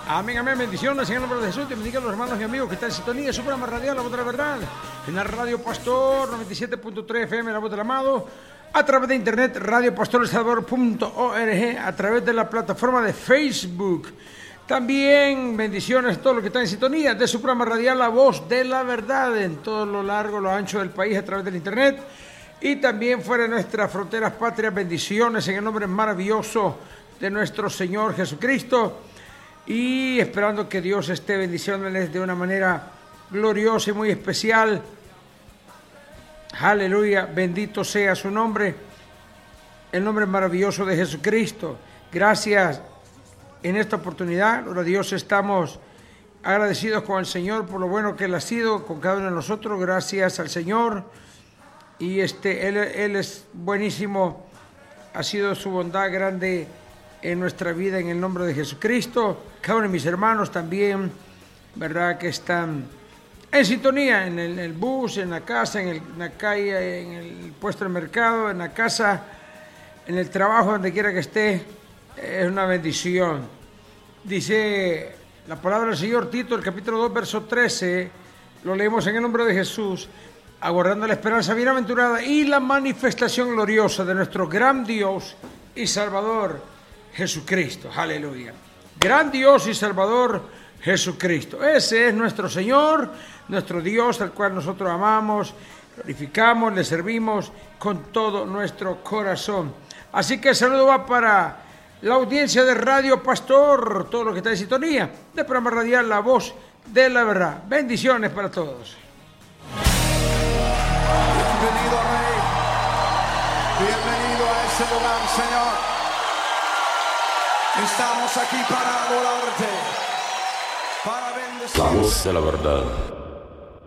Amén, amén, bendiciones en el nombre de Jesús. Te bendiga a los hermanos y amigos que están en sintonía de su programa radial, La Voz de la Verdad, en la Radio Pastor 97.3 FM, La Voz del Amado, a través de internet, radiopastoresalvador.org, a través de la plataforma de Facebook. También bendiciones a todos los que están en sintonía de su programa radial, La Voz de la Verdad, en todo lo largo, lo ancho del país, a través del internet. Y también fuera de nuestras fronteras patrias, bendiciones en el nombre maravilloso de nuestro Señor Jesucristo. Y esperando que Dios esté bendiciéndoles de una manera gloriosa y muy especial. Aleluya, bendito sea su nombre, el nombre maravilloso de Jesucristo. Gracias en esta oportunidad, gloria a Dios, estamos agradecidos con el Señor por lo bueno que Él ha sido con cada uno de nosotros. Gracias al Señor. Y Él es buenísimo, ha sido su bondad grande en nuestra vida en el nombre de Jesucristo. Cada uno de mis hermanos también, verdad, que están en sintonía en el bus, en la casa, en la calle, en el puesto de mercado, en la casa, en el trabajo, donde quiera que esté. Es una bendición. Dice la palabra del Señor, Tito, el capítulo 2, verso 13, lo leemos en el nombre de Jesús, aguardando la esperanza bienaventurada y la manifestación gloriosa de nuestro gran Dios y Salvador Jesucristo. Aleluya. Gran Dios y Salvador Jesucristo. Ese es nuestro Señor, nuestro Dios, al cual nosotros amamos, glorificamos, le servimos con todo nuestro corazón. Así que el saludo va para la audiencia de Radio Pastor, todo lo que está en sintonía del programa radial La Voz de la Verdad. Bendiciones para todos. Bienvenido, Rey. Bienvenido a este lugar, Señor. Estamos aquí para adorarte, para bendecirte. La Voz de la Verdad.